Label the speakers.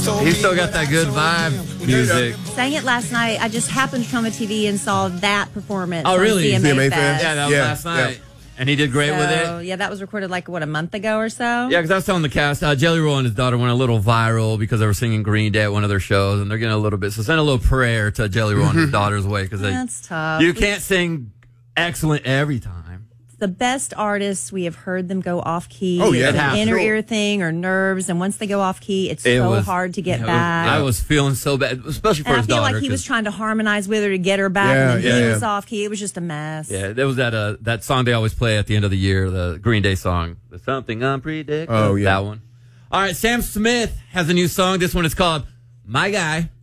Speaker 1: He still got that good vibe music.
Speaker 2: Sang it last night. I just happened to come on TV and saw that performance.
Speaker 1: Oh, really?
Speaker 2: On
Speaker 3: CMA
Speaker 2: Fest.
Speaker 3: Fest?
Speaker 1: Yeah, that was last night.
Speaker 3: Yeah.
Speaker 1: And he did great with it.
Speaker 2: Yeah, that was recorded like, what, a month ago or so?
Speaker 1: Yeah, because I was telling the cast, Jelly Roll and his daughter went a little viral because they were singing Green Day at one of their shows, and they're getting a little bit. So send a little prayer to Jelly Roll and his daughter's way because
Speaker 2: That's tough.
Speaker 1: You can't sing excellent every time.
Speaker 2: The best artists, we have heard them go off key.
Speaker 3: Oh, yeah.
Speaker 2: It's an inner
Speaker 3: Sure.
Speaker 2: ear thing or nerves, and once they go off key, it's
Speaker 1: It
Speaker 2: so
Speaker 1: was-
Speaker 2: hard to get
Speaker 1: Yeah,
Speaker 2: back.
Speaker 1: I was feeling so bad, especially for
Speaker 2: And I
Speaker 1: his
Speaker 2: feel
Speaker 1: daughter.
Speaker 2: like he was
Speaker 1: 'cause-
Speaker 2: trying to harmonize with her to get her back,
Speaker 3: Yeah,
Speaker 2: and then he
Speaker 3: yeah,
Speaker 2: was
Speaker 3: yeah.
Speaker 2: off key. It was just a mess.
Speaker 1: Yeah, there was that song they always play at the end of the year, the Green Day song, the Something Unpredictable.
Speaker 3: Oh, yeah.
Speaker 1: That one. All right, Sam Smith has a new song. This one is called My Guy.